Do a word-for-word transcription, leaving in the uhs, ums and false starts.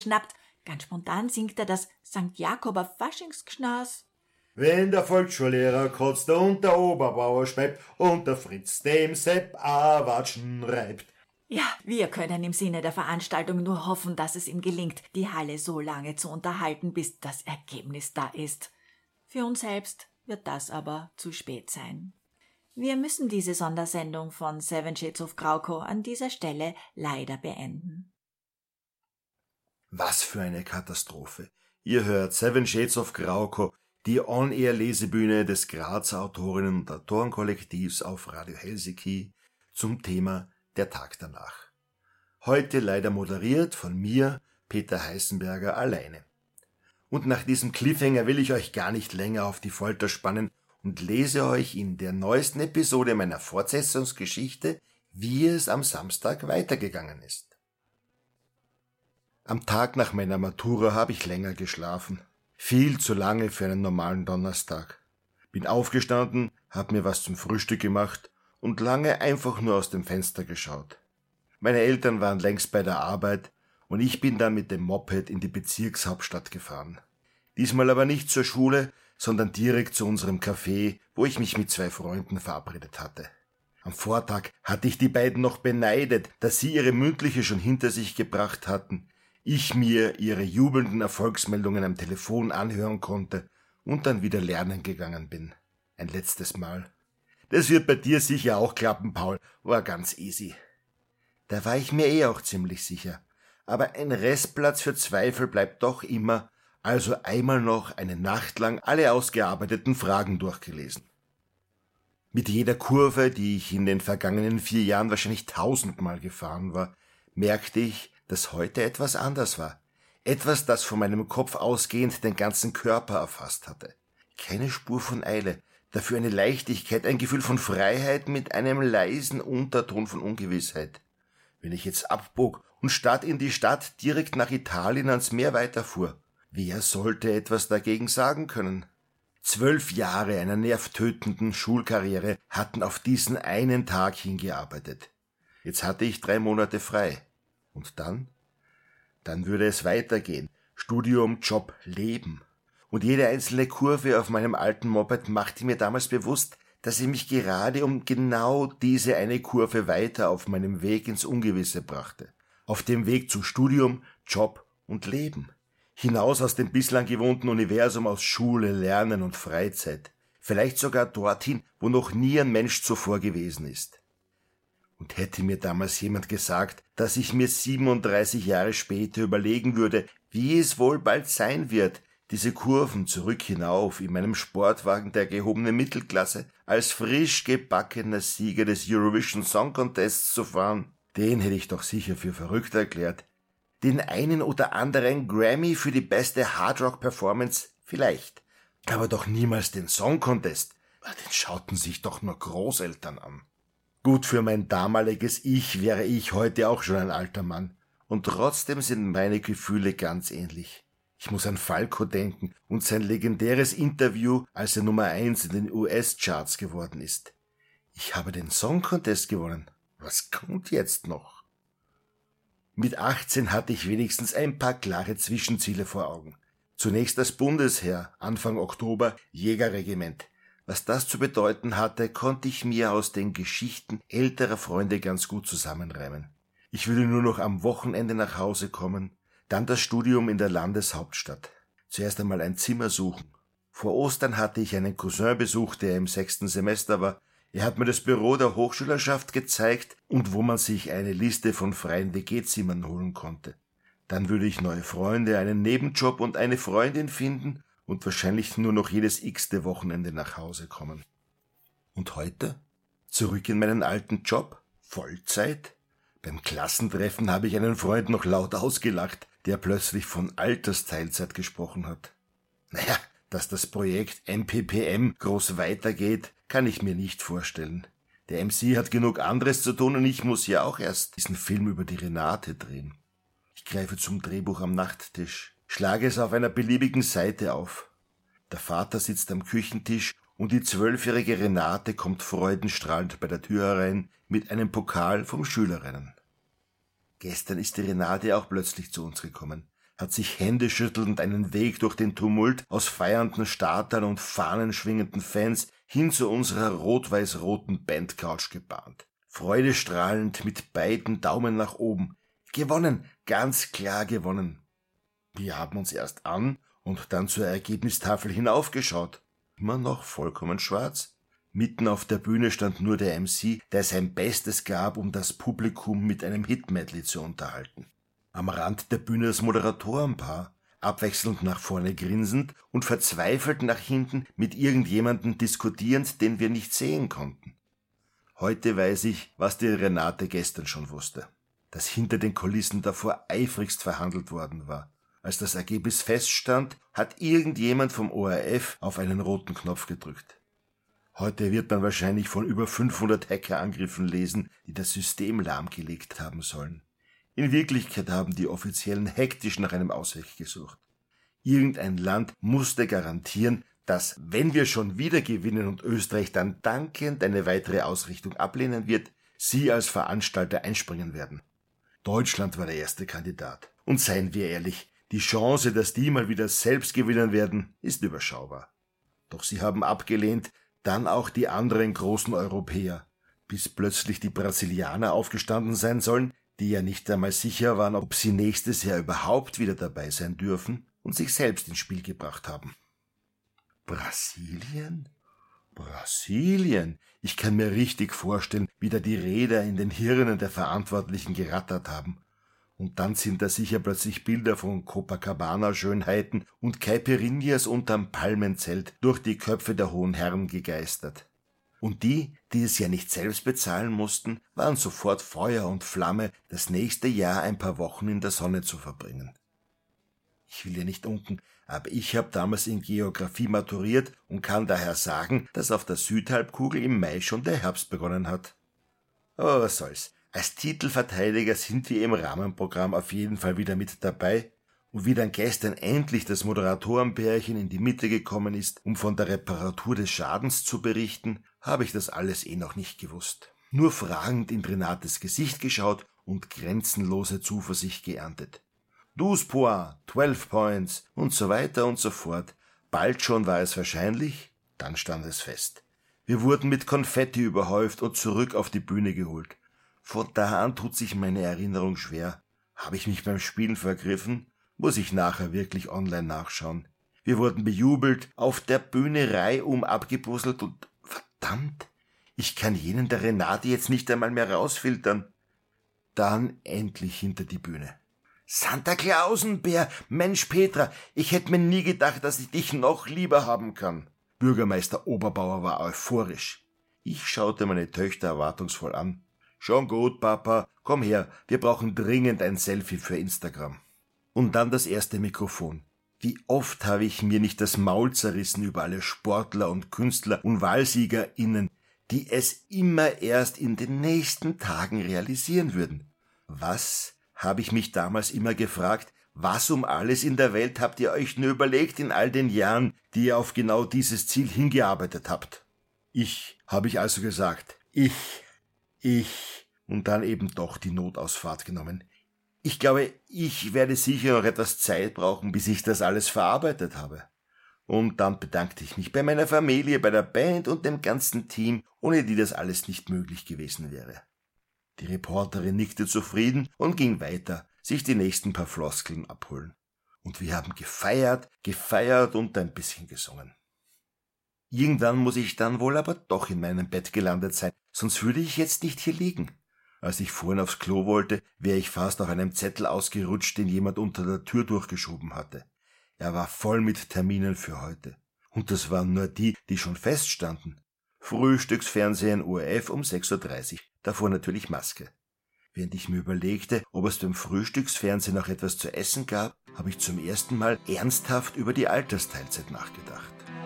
schnappt. Ganz spontan singt er das Sankt Jakober Faschingsgschnaß. Wenn der Volksschullehrer kotzt und der Oberbauer schreibt und der Fritz dem Sepp a Watschen reibt. Ja, wir können im Sinne der Veranstaltung nur hoffen, dass es ihm gelingt, die Halle so lange zu unterhalten, bis das Ergebnis da ist. Für uns selbst wird das aber zu spät sein. Wir müssen diese Sondersendung von Seven Shades of Grauko an dieser Stelle leider beenden. Was für eine Katastrophe. Ihr hört Seven Shades of Grauko, die On-Air-Lesebühne des Grazer Autorinnen- und Autorenkollektivs auf Radio Helsinki zum Thema Der Tag danach. Heute leider moderiert von mir, Peter Heißenberger, alleine. Und nach diesem Cliffhanger will ich euch gar nicht länger auf die Folter spannen und lese euch in der neuesten Episode meiner Fortsetzungsgeschichte, wie es am Samstag weitergegangen ist. Am Tag nach meiner Matura habe ich länger geschlafen. Viel zu lange für einen normalen Donnerstag. Bin aufgestanden, hab mir was zum Frühstück gemacht und lange einfach nur aus dem Fenster geschaut. Meine Eltern waren längst bei der Arbeit und ich bin dann mit dem Moped in die Bezirkshauptstadt gefahren. Diesmal aber nicht zur Schule, sondern direkt zu unserem Café, wo ich mich mit zwei Freunden verabredet hatte. Am Vortag hatte ich die beiden noch beneidet, dass sie ihre mündliche schon hinter sich gebracht hatten, ich mir ihre jubelnden Erfolgsmeldungen am Telefon anhören konnte und dann wieder lernen gegangen bin. Ein letztes Mal. Das wird bei dir sicher auch klappen, Paul, war ganz easy. Da war ich mir eh auch ziemlich sicher. Aber ein Restplatz für Zweifel bleibt doch immer, also einmal noch eine Nacht lang alle ausgearbeiteten Fragen durchgelesen. Mit jeder Kurve, die ich in den vergangenen vier Jahren wahrscheinlich tausendmal gefahren war, merkte ich, dass heute etwas anders war. Etwas, das von meinem Kopf ausgehend den ganzen Körper erfasst hatte. Keine Spur von Eile, dafür eine Leichtigkeit, ein Gefühl von Freiheit mit einem leisen Unterton von Ungewissheit. Wenn ich jetzt abbog und statt in die Stadt direkt nach Italien ans Meer weiterfuhr, wer sollte etwas dagegen sagen können? Zwölf Jahre einer nervtötenden Schulkarriere hatten auf diesen einen Tag hingearbeitet. Jetzt hatte ich drei Monate frei. Und dann? Dann würde es weitergehen. Studium, Job, Leben. Und jede einzelne Kurve auf meinem alten Moped machte mir damals bewusst, dass ich mich gerade um genau diese eine Kurve weiter auf meinem Weg ins Ungewisse brachte. Auf dem Weg zu Studium, Job und Leben. Hinaus aus dem bislang gewohnten Universum aus Schule, Lernen und Freizeit. Vielleicht sogar dorthin, wo noch nie ein Mensch zuvor gewesen ist. Und hätte mir damals jemand gesagt, dass ich mir siebenunddreißig Jahre später überlegen würde, wie es wohl bald sein wird, diese Kurven zurück hinauf in meinem Sportwagen der gehobenen Mittelklasse als frisch gebackener Sieger des Eurovision Song Contests zu fahren, den hätte ich doch sicher für verrückt erklärt. Den einen oder anderen Grammy für die beste Hardrock-Performance vielleicht, aber doch niemals den Song Contest. Den schauten sich doch nur Großeltern an. Gut, für mein damaliges Ich wäre ich heute auch schon ein alter Mann. Und trotzdem sind meine Gefühle ganz ähnlich. Ich muss an Falco denken und sein legendäres Interview, als er Nummer eins in den U S-Charts geworden ist. Ich habe den Song Contest gewonnen. Was kommt jetzt noch? Mit achtzehn hatte ich wenigstens ein paar klare Zwischenziele vor Augen. Zunächst als Bundesheer, Anfang Oktober, Jägerregiment. Was das zu bedeuten hatte, konnte ich mir aus den Geschichten älterer Freunde ganz gut zusammenreimen. Ich würde nur noch am Wochenende nach Hause kommen, dann das Studium in der Landeshauptstadt. Zuerst einmal ein Zimmer suchen. Vor Ostern hatte ich einen Cousin besucht, der im sechsten Semester war. Er hat mir das Büro der Hochschülerschaft gezeigt und wo man sich eine Liste von freien W G-Zimmern holen konnte. Dann würde ich neue Freunde, einen Nebenjob und eine Freundin finden und wahrscheinlich nur noch jedes x-te Wochenende nach Hause kommen. Und heute? Zurück in meinen alten Job? Vollzeit? Beim Klassentreffen habe ich einen Freund noch laut ausgelacht, der plötzlich von Altersteilzeit gesprochen hat. Naja, dass das Projekt M P P M groß weitergeht, kann ich mir nicht vorstellen. Der M C hat genug anderes zu tun und ich muss ja auch erst diesen Film über die Renate drehen. Ich greife zum Drehbuch am Nachttisch, schlage es auf einer beliebigen Seite auf. Der Vater sitzt am Küchentisch und die zwölfjährige Renate kommt freudenstrahlend bei der Tür herein mit einem Pokal vom Schülerrennen. Gestern ist die Renate auch plötzlich zu uns gekommen, hat sich händeschüttelnd einen Weg durch den Tumult aus feiernden Startern und fahnenschwingenden Fans hin zu unserer rot-weiß-roten Bandcouch gebahnt. Freudestrahlend mit beiden Daumen nach oben. Gewonnen, ganz klar gewonnen. Wir haben uns erst an und dann zur Ergebnistafel hinaufgeschaut. Immer noch vollkommen schwarz. Mitten auf der Bühne stand nur der M C, der sein Bestes gab, um das Publikum mit einem Hit-Medley zu unterhalten. Am Rand der Bühne das Moderatorenpaar, abwechselnd nach vorne grinsend und verzweifelt nach hinten mit irgendjemandem diskutierend, den wir nicht sehen konnten. Heute weiß ich, was die Renate gestern schon wusste, dass hinter den Kulissen davor eifrigst verhandelt worden war. Als das Ergebnis feststand, hat irgendjemand vom O R F auf einen roten Knopf gedrückt. Heute wird man wahrscheinlich von über fünfhundert Hackerangriffen lesen, die das System lahmgelegt haben sollen. In Wirklichkeit haben die Offiziellen hektisch nach einem Ausweg gesucht. Irgendein Land musste garantieren, dass, wenn wir schon wieder gewinnen und Österreich dann dankend eine weitere Ausrichtung ablehnen wird, sie als Veranstalter einspringen werden. Deutschland war der erste Kandidat. Und seien wir ehrlich, die Chance, dass die mal wieder selbst gewinnen werden, ist überschaubar. Doch sie haben abgelehnt, dann auch die anderen großen Europäer, bis plötzlich die Brasilianer aufgestanden sein sollen, die ja nicht einmal sicher waren, ob sie nächstes Jahr überhaupt wieder dabei sein dürfen und sich selbst ins Spiel gebracht haben. Brasilien? Brasilien? Ich kann mir richtig vorstellen, wie da die Räder in den Hirnen der Verantwortlichen gerattert haben. Und dann sind da sicher plötzlich Bilder von Copacabana-Schönheiten und Caipirinhas unterm Palmenzelt durch die Köpfe der hohen Herren gegeistert. Und die, die es ja nicht selbst bezahlen mussten, waren sofort Feuer und Flamme, das nächste Jahr ein paar Wochen in der Sonne zu verbringen. Ich will ja nicht unken, aber ich habe damals in Geografie maturiert und kann daher sagen, dass auf der Südhalbkugel im Mai schon der Herbst begonnen hat. Aber was soll's. Als Titelverteidiger sind wir im Rahmenprogramm auf jeden Fall wieder mit dabei. Und wie dann gestern endlich das Moderatorenpärchen in die Mitte gekommen ist, um von der Reparatur des Schadens zu berichten, habe ich das alles eh noch nicht gewusst. Nur fragend in Renates Gesicht geschaut und grenzenlose Zuversicht geerntet. douze points, zwölf points und so weiter und so fort. Bald schon war es wahrscheinlich, dann stand es fest. Wir wurden mit Konfetti überhäuft und zurück auf die Bühne geholt. Von da an tut sich meine Erinnerung schwer. Habe ich mich beim Spielen vergriffen? Muss ich nachher wirklich online nachschauen. Wir wurden bejubelt, auf der Bühne reihum abgepuzzelt und verdammt, ich kann jenen der Renate jetzt nicht einmal mehr rausfiltern. Dann endlich hinter die Bühne. Santa Clausenbär, Mensch Petra, ich hätte mir nie gedacht, dass ich dich noch lieber haben kann. Bürgermeister Oberbauer war euphorisch. Ich schaute meine Töchter erwartungsvoll an. Schon gut, Papa, komm her, wir brauchen dringend ein Selfie für Instagram. Und dann das erste Mikrofon. Wie oft habe ich mir nicht das Maul zerrissen über alle Sportler und Künstler und WahlsiegerInnen, die es immer erst in den nächsten Tagen realisieren würden. Was, habe ich mich damals immer gefragt, was um alles in der Welt habt ihr euch nur überlegt in all den Jahren, die ihr auf genau dieses Ziel hingearbeitet habt? Ich, habe ich also gesagt, ich, ich, und dann eben doch die Notausfahrt genommen. Ich glaube, ich werde sicher noch etwas Zeit brauchen, bis ich das alles verarbeitet habe. Und dann bedankte ich mich bei meiner Familie, bei der Band und dem ganzen Team, ohne die das alles nicht möglich gewesen wäre. Die Reporterin nickte zufrieden und ging weiter, sich die nächsten paar Floskeln abholen. Und wir haben gefeiert, gefeiert und ein bisschen gesungen. Irgendwann muss ich dann wohl aber doch in meinem Bett gelandet sein, sonst würde ich jetzt nicht hier liegen. Als ich vorhin aufs Klo wollte, wäre ich fast auf einem Zettel ausgerutscht, den jemand unter der Tür durchgeschoben hatte. Er war voll mit Terminen für heute. Und das waren nur die, die schon feststanden. Frühstücksfernsehen O R F um sechs Uhr dreißig, davor natürlich Maske. Während ich mir überlegte, ob es beim Frühstücksfernsehen noch etwas zu essen gab, habe ich zum ersten Mal ernsthaft über die Altersteilzeit nachgedacht.